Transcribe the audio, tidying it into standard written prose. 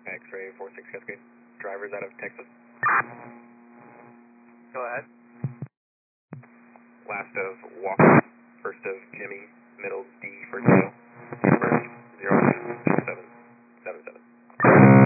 X-ray 46 Cascade. Drivers out of Texas. Go ahead. Last of Walker, first of Jimmy, middle D for Joe.